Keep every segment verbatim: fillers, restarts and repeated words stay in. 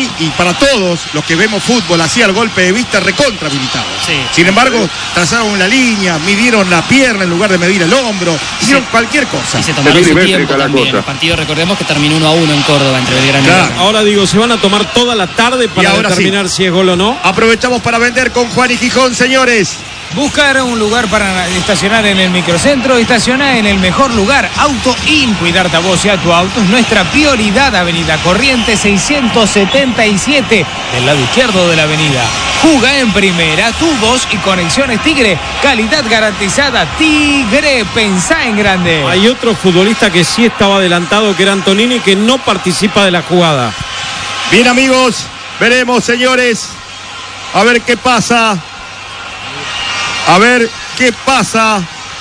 mí y para todos los que vemos fútbol, hacía el golpe de vista recontra habilitado. Sí. Sin embargo, trazaron la línea, midieron la pierna en lugar de medir el hombro, hicieron sí. cualquier cosa. Y se tomaron su tiempo también. El partido, recordemos que terminó uno a uno en Córdoba entre Belgrano claro. y Belgrano. Ahora digo, se van a tomar toda la tarde para determinar sí. si es gol o no. Aprovechamos para vender con Juan y Gijón, señores. Buscar un lugar para estacionar en el microcentro, estacionar en el mejor lugar. Auto In, cuidarte a vos y a tu auto es nuestra prioridad. Avenida Corrientes seiscientos setenta y siete, del lado izquierdo de la avenida. Juga en primera, tubos y conexiones Tigre. Calidad garantizada, Tigre, pensá en grande. Hay otro futbolista que sí estaba adelantado, que era Antonini, que no participa de la jugada. Bien, amigos, veremos, señores, a ver qué pasa. A ver qué pasa.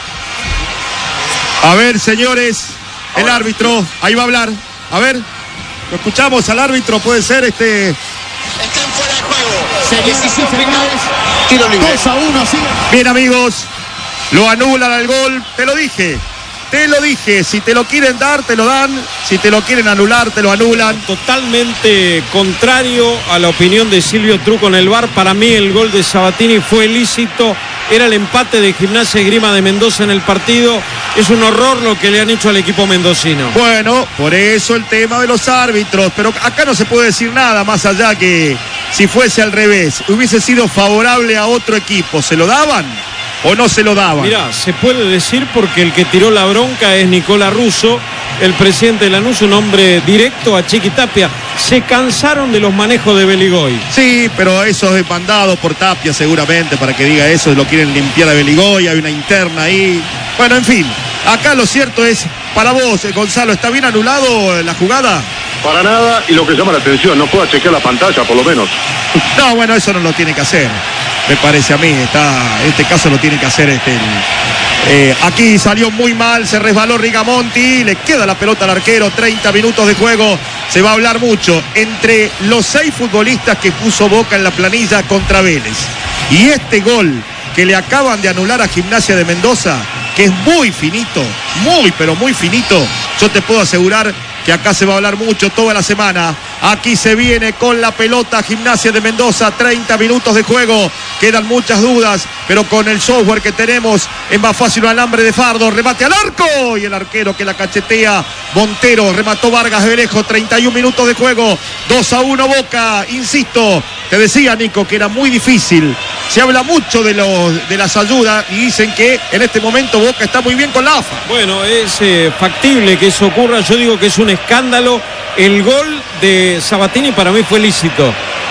A ver, señores, el árbitro, ahí va a hablar. A ver, lo escuchamos al árbitro, puede ser este. Están fuera de juego. Decisión final. Tiro libre. dos a uno, sí. Bien, amigos, lo anulan al gol. Te lo dije. Te lo dije, si te lo quieren dar, te lo dan. Si te lo quieren anular, te lo anulan. Totalmente contrario a la opinión de Silvio Truco en el V A R. Para mí el gol de Sabatini fue ilícito. Era el empate de Gimnasia y Esgrima de Mendoza en el partido. Es un horror lo que le han hecho al equipo mendocino. Bueno, por eso el tema de los árbitros. Pero acá no se puede decir nada más allá que si fuese al revés, hubiese sido favorable a otro equipo. ¿Se lo daban o no se lo daban? Mirá, se puede decir porque el que tiró la bronca es Nicola Russo, el presidente de Lanús, un hombre directo a Chiqui Tapia. Se cansaron de los manejos de Beligoy. Sí, pero eso es mandado por Tapia seguramente para que diga eso, lo quieren limpiar a Beligoy, hay una interna ahí. Bueno, en fin, acá lo cierto es, para vos, Gonzalo, ¿está bien anulado la jugada? Para nada, y lo que llama la atención, no pueda chequear la pantalla por lo menos. No, bueno, eso no lo tiene que hacer, me parece a mí. Está, en este caso lo tiene que hacer este el, eh, aquí salió muy mal, se resbaló Rigamonti, le queda la pelota al arquero, treinta minutos de juego. Se va a hablar mucho entre los seis futbolistas que puso Boca en la planilla contra Vélez y este gol que le acaban de anular a Gimnasia de Mendoza, que es muy finito, muy pero muy finito. Yo te puedo asegurar que acá se va a hablar mucho toda la semana. Aquí se viene con la pelota Gimnasia de Mendoza, treinta minutos de juego, quedan muchas dudas, pero con el software que tenemos es más fácil un alambre de fardo, remate al arco y el arquero que la cachetea, Montero, remató Vargas de lejos, treinta y un minutos de juego, dos a uno Boca. Insisto, te decía Nico que era muy difícil, se habla mucho de, los, de las ayudas y dicen que en este momento Boca está muy bien con la A F A. Bueno, es eh, factible que eso ocurra, yo digo que es un escándalo. El gol de Sabatini para mí fue lícito.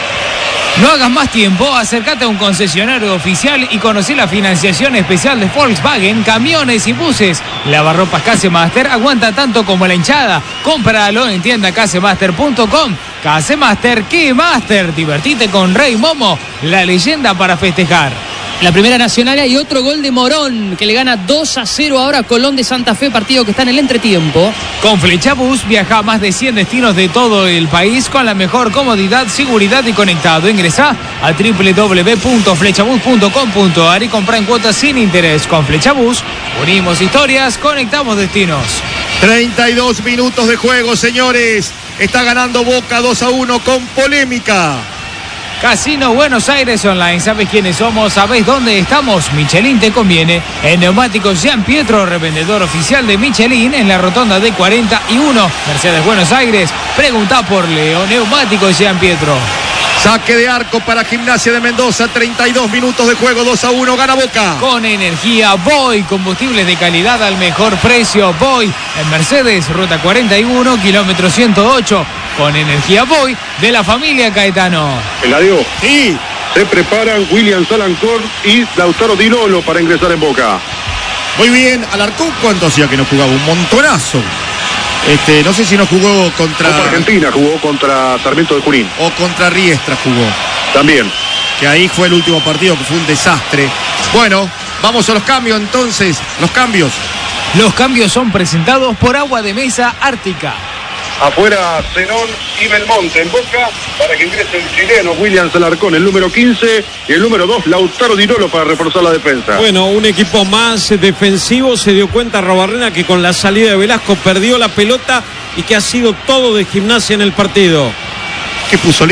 No hagas más tiempo, acércate a un concesionario oficial y conocí la financiación especial de Volkswagen, camiones y buses. Lavarropas Casemaster aguanta tanto como la hinchada. Cómpralo en tienda casemaster punto com. Casemaster, ¿qué Master? Divertite con Rey Momo, la leyenda para festejar. La Primera Nacional hay otro gol de Morón que le gana dos a cero ahora a Colón de Santa Fe, partido que está en el entretiempo. Con Flechabús viaja a más de cien destinos de todo el país con la mejor comodidad, seguridad y conectado. Ingresá a doble u doble u doble u punto flechabús punto com punto a r y compra en cuotas sin interés. Con Flechabús unimos historias, conectamos destinos. treinta y dos minutos de juego, señores. Está ganando Boca dos a uno con polémica. Casino Buenos Aires Online. ¿Sabes quiénes somos? ¿Sabés dónde estamos? Michelin te conviene. En Neumáticos Jean Pietro, revendedor oficial de Michelin en la rotonda de cuarenta y uno, Mercedes Buenos Aires. Pregunta por Leo. Neumáticos Jean Pietro. Saque de arco para Gimnasia de Mendoza, treinta y dos minutos de juego, dos a uno, gana Boca. Con energía Boy, combustibles de calidad al mejor precio. Boy en Mercedes, ruta cuarenta y uno, kilómetro ciento ocho. Con energía Boy de la familia Caetano. Eladio. Sí. Se preparan William Salancor y Lautaro Di Lolo para ingresar en Boca. Muy bien, Alarcón, ¿cuánto hacía que no jugaba? Un montonazo. Este, no sé si no jugó contra... Contra Argentina jugó, contra Sarmiento de Junín. O contra Riestra jugó. También. Que ahí fue el último partido, que fue un desastre. Bueno, vamos a los cambios entonces. Los cambios. Los cambios son presentados por Agua de Mesa Ártica. Afuera Zenón y Belmonte en Boca para que ingrese el chileno William Salarcón, el número quince, y el número dos Lautaro Di Lolo para reforzar la defensa. Bueno, un equipo más defensivo. Se dio cuenta Robarrena que con la salida de Velasco perdió la pelota y que ha sido todo de Gimnasia en el partido. Que puso